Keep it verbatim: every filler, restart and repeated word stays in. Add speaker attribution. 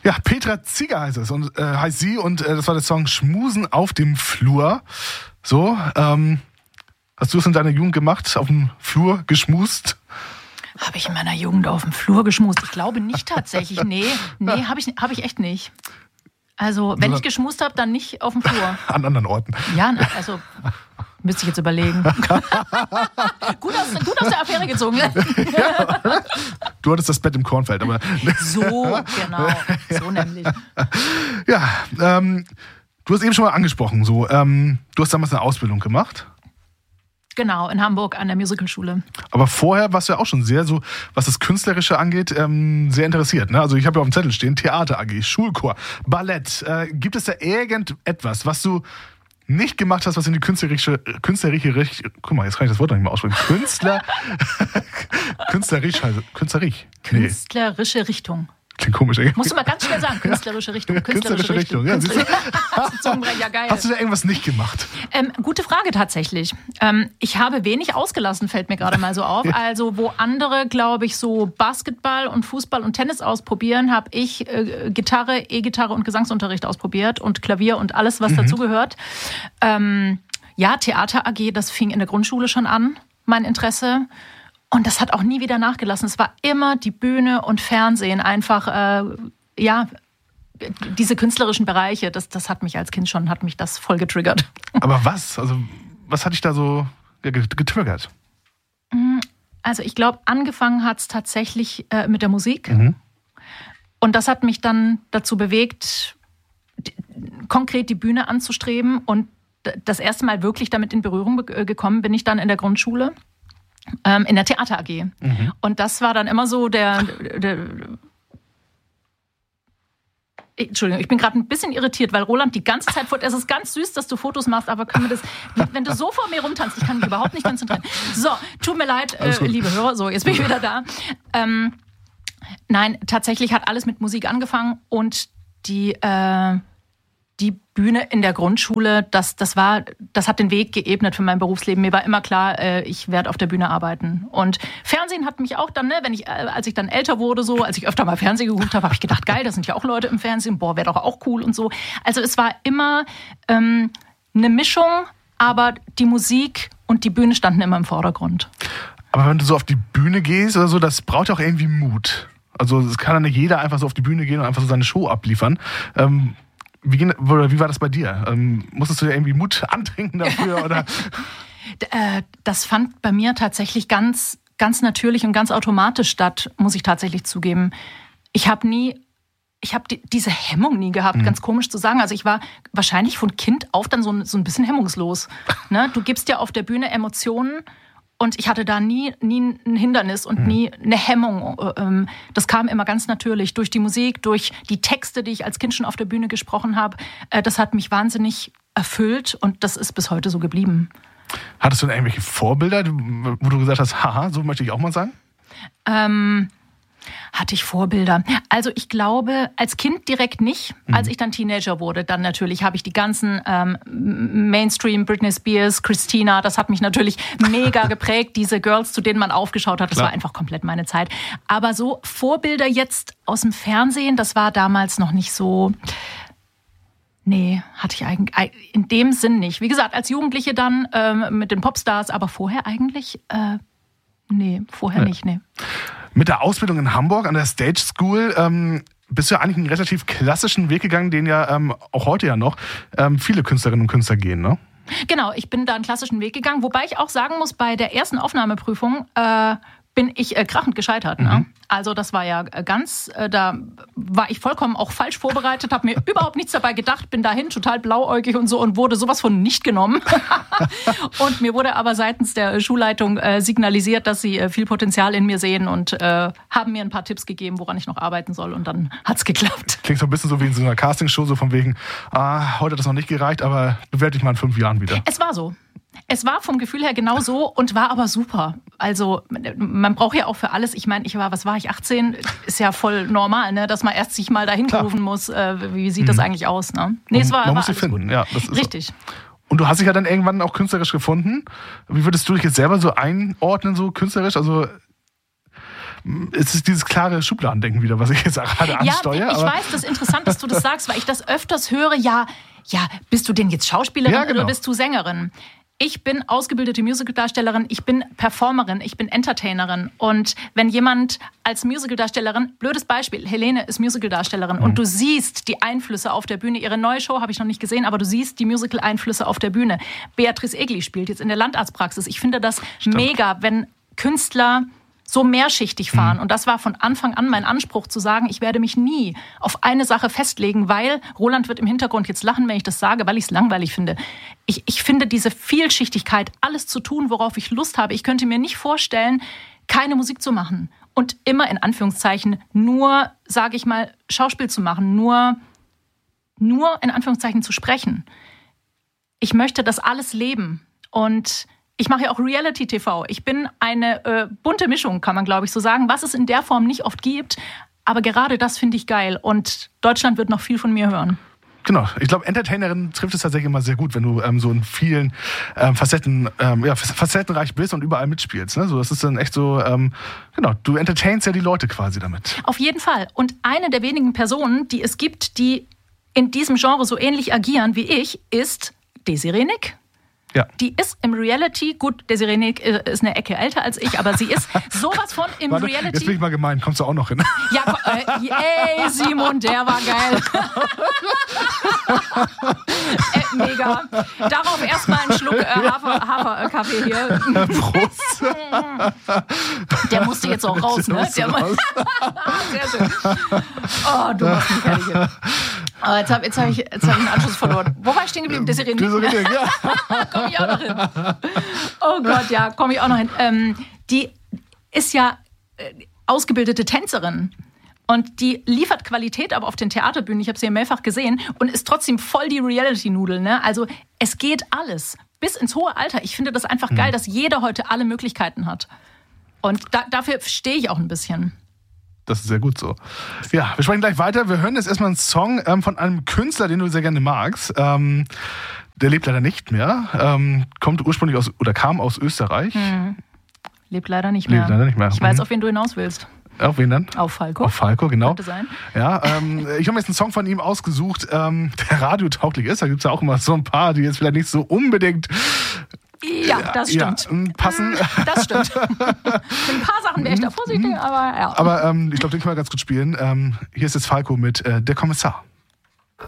Speaker 1: Ja, Petra Zieger heißt es und äh, heißt sie und äh, das war der Song Schmusen auf dem Flur. So, ähm, hast du es in deiner Jugend gemacht, auf dem Flur geschmust?
Speaker 2: Habe ich in meiner Jugend auf dem Flur geschmust? Ich glaube nicht tatsächlich. Nee, nee, habe ich, hab ich echt nicht. Also, wenn ich geschmust habe, dann nicht auf dem Flur.
Speaker 1: An anderen Orten.
Speaker 2: Ja, also müsste ich jetzt überlegen. gut, aus, gut aus der Affäre gezogen.
Speaker 1: Ja. Du hattest das Bett im Kornfeld, aber...
Speaker 2: So, genau. So nämlich.
Speaker 1: Ja, ähm, du hast eben schon mal angesprochen, so, ähm, du hast damals eine Ausbildung gemacht.
Speaker 2: Genau, in Hamburg an der Musicalschule.
Speaker 1: Aber vorher warst du ja auch schon sehr so, was das Künstlerische angeht, ähm, sehr interessiert. Ne? Also ich habe ja auf dem Zettel stehen, Theater A G, Schulchor, Ballett. Äh, gibt es da irgendetwas, was du nicht gemacht hast, was in die künstlerische, künstlerische Richtung, guck mal, jetzt kann ich das Wort noch nicht mehr aussprechen, Künstler, künstlerisch, also, künstlerisch. Nee.
Speaker 2: Künstlerische Richtung.
Speaker 1: Klingt komisch, ey.
Speaker 2: Musst du mal ganz schnell sagen, künstlerische Richtung. Künstlerische,
Speaker 1: künstlerische Richtung,
Speaker 2: Richtung.
Speaker 1: Ja, siehst du?
Speaker 2: Ja, geil.
Speaker 1: Hast du da irgendwas nicht gemacht?
Speaker 2: Ähm, gute Frage tatsächlich. Ähm, ich habe wenig ausgelassen, fällt mir gerade mal so auf. Also wo andere, glaube ich, so Basketball und Fußball und Tennis ausprobieren, habe ich äh, Gitarre, E-Gitarre und Gesangsunterricht ausprobiert und Klavier und alles, was mhm. dazugehört. Ähm, ja, Theater A G, das fing in der Grundschule schon an, mein Interesse. Und das hat auch nie wieder nachgelassen. Es war immer die Bühne und Fernsehen, einfach, äh, ja, diese künstlerischen Bereiche, das, das hat mich als Kind schon, hat mich das voll getriggert.
Speaker 1: Aber was? Also, was hat dich da so getriggert?
Speaker 2: Also, ich glaube, angefangen hat es tatsächlich äh, mit der Musik.
Speaker 1: Mhm.
Speaker 2: Und das hat mich dann dazu bewegt, die, konkret die Bühne anzustreben. Und das erste Mal wirklich damit in Berührung äh, gekommen bin ich dann in der Grundschule. Ähm, in der Theater A G. Mhm. Und das war dann immer so der... der Entschuldigung, ich bin gerade ein bisschen irritiert, weil Roland die ganze Zeit vor... Es ist ganz süß, dass du Fotos machst, aber können wir das... Wenn du so vor mir rumtanzt, ich kann mich überhaupt nicht konzentrieren. So, tut mir leid, äh, liebe Hörer. So, jetzt bin ich wieder da. Ähm, nein, tatsächlich hat alles mit Musik angefangen und die... Äh, Die Bühne in der Grundschule, das, das, war, das hat den Weg geebnet für mein Berufsleben. Mir war immer klar, äh, ich werde auf der Bühne arbeiten. Und Fernsehen hat mich auch dann, ne, wenn ich, äh, als ich dann älter wurde, so, als ich öfter mal Fernsehen geguckt habe, habe ich gedacht, geil, da sind ja auch Leute im Fernsehen, boah, wäre doch auch cool und so. Also es war immer ähm, eine Mischung, aber die Musik und die Bühne standen immer im Vordergrund.
Speaker 1: Aber wenn du so auf die Bühne gehst oder so, das braucht ja auch irgendwie Mut. Also es kann ja nicht jeder einfach so auf die Bühne gehen und einfach so seine Show abliefern. Ähm, Wie, wie war das bei dir? Ähm, musstest du dir irgendwie Mut antrinken dafür? Oder?
Speaker 2: Das fand bei mir tatsächlich ganz, ganz natürlich und ganz automatisch statt, muss ich tatsächlich zugeben. Ich habe nie, ich habe die, diese Hemmung nie gehabt, mhm. ganz komisch zu sagen. Also ich war wahrscheinlich von Kind auf dann so, so ein bisschen hemmungslos. Ne? Du gibst ja auf der Bühne Emotionen. Und ich hatte da nie, nie ein Hindernis und nie eine Hemmung. Das kam immer ganz natürlich durch die Musik, durch die Texte, die ich als Kind schon auf der Bühne gesprochen habe. Das hat mich wahnsinnig erfüllt und das ist bis heute so geblieben.
Speaker 1: Hattest du denn irgendwelche Vorbilder, wo du gesagt hast, haha, so möchte ich auch mal sein?
Speaker 2: Ähm, hatte ich Vorbilder? Also ich glaube, als Kind direkt nicht. Mhm. Als ich dann Teenager wurde, dann natürlich habe ich die ganzen ähm, Mainstream, Britney Spears, Christina, das hat mich natürlich mega geprägt. Diese Girls, zu denen man aufgeschaut hat, das Klar. war einfach komplett meine Zeit. Aber so Vorbilder jetzt aus dem Fernsehen, das war damals noch nicht so... Nee, hatte ich eigentlich in dem Sinn nicht. Wie gesagt, als Jugendliche dann ähm, mit den Popstars, aber vorher eigentlich... Äh, nee, vorher ja. nicht, nee.
Speaker 1: Mit der Ausbildung in Hamburg an der Stage School ähm, bist du ja eigentlich einen relativ klassischen Weg gegangen, den ja ähm, auch heute ja noch ähm, viele Künstlerinnen und Künstler gehen, ne?
Speaker 2: Genau, ich bin da einen klassischen Weg gegangen, wobei ich auch sagen muss, bei der ersten Aufnahmeprüfung äh, bin ich äh, krachend gescheitert. Ne? Mhm. Also das war ja ganz, äh, da war ich vollkommen auch falsch vorbereitet, habe mir überhaupt nichts dabei gedacht, bin dahin total blauäugig und so und wurde sowas von nicht genommen. Und mir wurde aber seitens der Schulleitung äh, signalisiert, dass sie äh, viel Potenzial in mir sehen und äh, haben mir ein paar Tipps gegeben, woran ich noch arbeiten soll und dann hat's geklappt.
Speaker 1: Klingt so ein bisschen so wie in so einer Castingshow, so von wegen, ah, heute hat das noch nicht gereicht, aber bewerte dich mal in fünf Jahren wieder.
Speaker 2: Es war so. Es war vom Gefühl her genau so und war aber super. Also man braucht ja auch für alles, ich meine, ich war, was war ich, achtzehn? Ist ja voll normal, ne? Dass man erst sich mal dahin rufen muss, äh, wie sieht das mhm. eigentlich aus, ne? Nee, es war,
Speaker 1: man
Speaker 2: war
Speaker 1: muss sie finden,
Speaker 2: gut.
Speaker 1: Ja, das ist
Speaker 2: richtig.
Speaker 1: So. Und du hast dich ja dann irgendwann auch künstlerisch gefunden. Wie würdest du dich jetzt selber so einordnen, so künstlerisch? Also es ist dieses klare Schubladendenken wieder, was ich jetzt gerade ansteuere.
Speaker 2: Ja, ich
Speaker 1: aber
Speaker 2: weiß, das ist interessant, dass du das sagst, weil ich das öfters höre, ja, ja, bist du denn jetzt Schauspielerin
Speaker 1: Ja, genau.
Speaker 2: oder bist du Sängerin? Ich bin ausgebildete Musicaldarstellerin, ich bin Performerin, ich bin Entertainerin. Und wenn jemand als Musicaldarstellerin, blödes Beispiel, Helene ist Musicaldarstellerin mhm. und du siehst die Einflüsse auf der Bühne, ihre neue Show habe ich noch nicht gesehen, aber du siehst die Musical-Einflüsse auf der Bühne. Beatrice Egli spielt jetzt in der Landarztpraxis. Ich finde das
Speaker 1: Stimmt.
Speaker 2: mega, wenn Künstler so mehrschichtig fahren. Mhm. Und das war von Anfang an mein Anspruch, zu sagen, ich werde mich nie auf eine Sache festlegen, weil, Roland wird im Hintergrund jetzt lachen, wenn ich das sage, weil ich es langweilig finde. Ich, ich finde diese Vielschichtigkeit, alles zu tun, worauf ich Lust habe. Ich könnte mir nicht vorstellen, keine Musik zu machen und immer in Anführungszeichen nur, sage ich mal, Schauspiel zu machen, nur, nur in Anführungszeichen zu sprechen. Ich möchte das alles leben und ich mache ja auch Reality-T V. Ich bin eine äh, bunte Mischung, kann man, glaube ich, so sagen, was es in der Form nicht oft gibt. Aber gerade das finde ich geil. Und Deutschland wird noch viel von mir hören.
Speaker 1: Genau, ich glaube, Entertainerin trifft es tatsächlich immer sehr gut, wenn du ähm, so in vielen ähm, Facetten, ähm, ja, facettenreich bist und überall mitspielst. Ne? So, das ist dann echt so, ähm, genau, du entertainst ja die Leute quasi damit.
Speaker 2: Auf jeden Fall. Und eine der wenigen Personen, die es gibt, die in diesem Genre so ähnlich agieren wie ich, ist Desiree Nick.
Speaker 1: Ja.
Speaker 2: Die ist im Reality, gut, Desiree Nick ist eine Ecke älter als ich, aber sie ist sowas von im
Speaker 1: Warte,
Speaker 2: Reality.
Speaker 1: Jetzt bin ich mal gemein, kommst du auch noch hin?
Speaker 2: Ja, äh, ey, Simon, der war geil. äh, mega. Darauf erstmal einen Schluck äh, Hafer, Haferkaffee hier.
Speaker 1: Prost.
Speaker 2: Der musste jetzt auch raus,
Speaker 1: Der
Speaker 2: ne?
Speaker 1: musste
Speaker 2: Der
Speaker 1: raus.
Speaker 2: Sehr schön. Oh, du machst mich fertig hier. Aber jetzt habe jetzt hab ich, jetzt hab ich einen Anschluss verloren. Wo war ich stehen geblieben? Desiree Nick.
Speaker 1: Desiree Nick, ja.
Speaker 2: Komme ich auch noch hin. Oh Gott, ja, komme ich auch noch hin. Ähm, die ist ja äh, ausgebildete Tänzerin. Und die liefert Qualität aber auf den Theaterbühnen. Ich habe sie ja mehrfach gesehen. Und ist trotzdem voll die Reality-Nudel. Ne? Also es geht alles. Bis ins hohe Alter. Ich finde das einfach geil, hm. dass jeder heute alle Möglichkeiten hat. Und da, dafür stehe ich auch ein bisschen.
Speaker 1: Das ist sehr gut so. Ja, wir sprechen gleich weiter. Wir hören jetzt erstmal einen Song ähm, von einem Künstler, den du sehr gerne magst. Ähm, der lebt leider nicht mehr. Ähm, kommt ursprünglich aus, oder kam aus Österreich.
Speaker 2: Hm. Lebt leider nicht mehr.
Speaker 1: Lebt leider nicht mehr.
Speaker 2: Ich weiß,
Speaker 1: mhm.
Speaker 2: auf wen du hinaus willst.
Speaker 1: Auf wen dann?
Speaker 2: Auf Falco.
Speaker 1: Auf Falco, genau.
Speaker 2: Könnte sein.
Speaker 1: Ja, ähm, ich habe mir jetzt einen Song von ihm ausgesucht, ähm, der radiotauglich ist. Da gibt es ja auch immer so ein paar, die jetzt vielleicht nicht so unbedingt...
Speaker 2: Ja, das stimmt.
Speaker 1: Ja, passen.
Speaker 2: Das stimmt. Mit ein paar Sachen wäre ich da vorsichtig, aber ja.
Speaker 1: Aber ähm, ich glaube, den können wir ganz gut spielen. Ähm, hier ist jetzt Falco mit äh, Der Kommissar.